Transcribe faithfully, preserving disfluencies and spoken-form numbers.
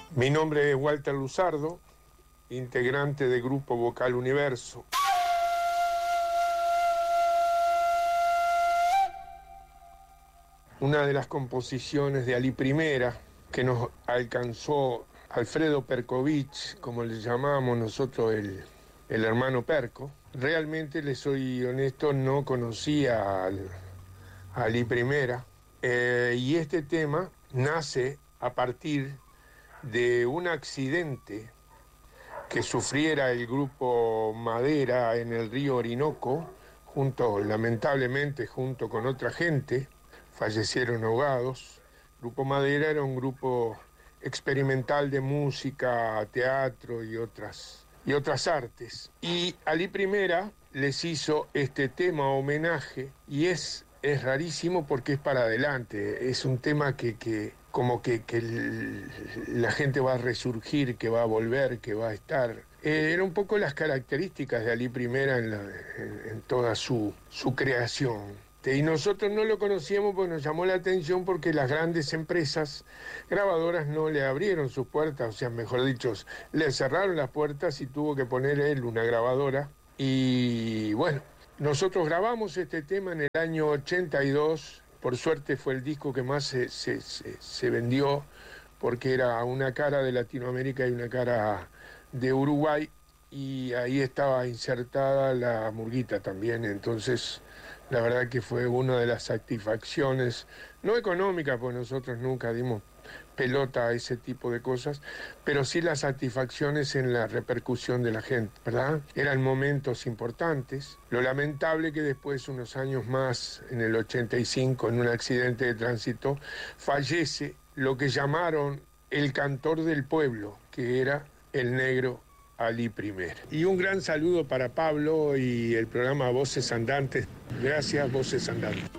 Mi nombre es Walter Luzardo, integrante del Grupo Vocal Universo. Una de las composiciones de Ali Primera que nos alcanzó Alfredo Perkovich, como le llamamos nosotros el, el hermano Perco. Realmente, le soy honesto, no conocía al, a Ali Primera. Eh, y este tema nace a partir de un accidente que sufriera el grupo Madera en el río Orinoco, junto, lamentablemente, junto con otra gente, fallecieron ahogados. Grupo Madera era un grupo experimental de música, teatro y otras, y otras artes. Y Ali Primera les hizo este tema homenaje, y es, es rarísimo porque es para adelante, es un tema que... que como que, que la gente va a resurgir, que va a volver, que va a estar. Eh, eran un poco las características de Ali Primera en, la, en, en toda su, su creación. Y nosotros no lo conocíamos porque nos llamó la atención porque las grandes empresas grabadoras no le abrieron sus puertas, o sea, mejor dicho, le cerraron las puertas y tuvo que poner él una grabadora. Y bueno, nosotros grabamos este tema en el año ochenta y dos. Por suerte fue el disco que más se, se, se, se vendió, porque era una cara de Latinoamérica y una cara de Uruguay, y ahí estaba insertada la murguita también. Entonces, la verdad que fue una de las satisfacciones, no económicas, porque nosotros nunca dimos pelota a ese tipo de cosas, pero sí las satisfacciones en la repercusión de la gente, ¿verdad? Eran momentos importantes. Lo lamentable que después, unos años más, en el ochenta y cinco, en un accidente de tránsito, fallece lo que llamaron el cantor del pueblo, que era el negro Ali Primera. Y un gran saludo para Pablo y el programa Voces Andantes. Gracias, Voces Andantes.